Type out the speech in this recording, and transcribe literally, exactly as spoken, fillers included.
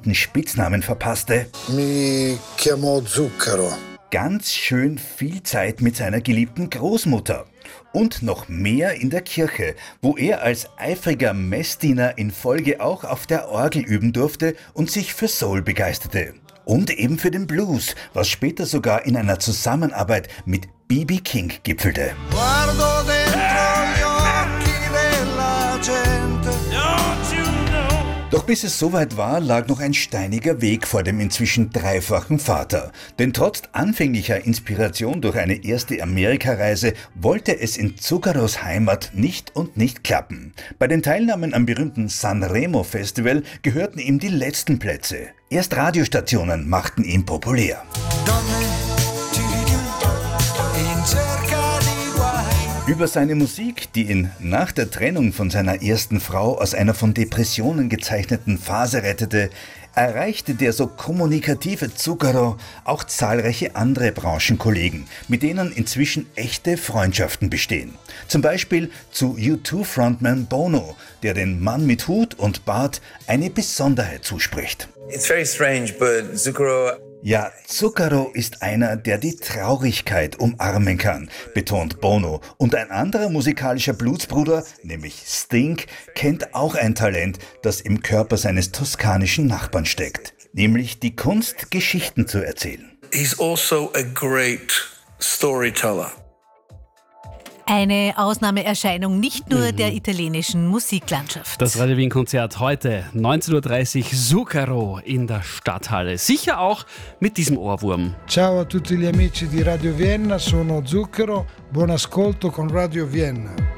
beliebten Spitznamen verpasste. Mi chiamo Zucchero. Ganz schön viel Zeit mit seiner geliebten Großmutter. Und noch mehr in der Kirche, wo er als eifriger Messdiener in Folge auch auf der Orgel üben durfte und sich für Soul begeisterte. Und eben für den Blues, was später sogar in einer Zusammenarbeit mit B B King gipfelte. Doch bis es soweit war, lag noch ein steiniger Weg vor dem inzwischen dreifachen Vater. Denn trotz anfänglicher Inspiration durch eine erste Amerikareise wollte es in Zuccheros Heimat nicht und nicht klappen. Bei den Teilnahmen am berühmten Sanremo Festival gehörten ihm die letzten Plätze. Erst Radiostationen machten ihn populär. Über seine Musik, die ihn nach der Trennung von seiner ersten Frau aus einer von Depressionen gezeichneten Phase rettete, erreichte der so kommunikative Zucchero auch zahlreiche andere Branchenkollegen, mit denen inzwischen echte Freundschaften bestehen. Zum Beispiel zu U zwei Frontman Bono, der den Mann mit Hut und Bart eine Besonderheit zuspricht. It's very strange, but Zucchero... Ja, Zucchero ist einer, der die Traurigkeit umarmen kann, betont Bono. Und ein anderer musikalischer Blutsbruder, nämlich Sting, kennt auch ein Talent, das im Körper seines toskanischen Nachbarn steckt. Nämlich die Kunst, Geschichten zu erzählen. He's also a great storyteller. Eine Ausnahmeerscheinung nicht nur mhm. der italienischen Musiklandschaft. Das Radio Wien Konzert heute, neunzehn Uhr dreißig, Zucchero in der Stadthalle. Sicher auch mit diesem Ohrwurm. Ciao a tutti gli amici di Radio Vienna, sono Zucchero, buon ascolto con Radio Vienna.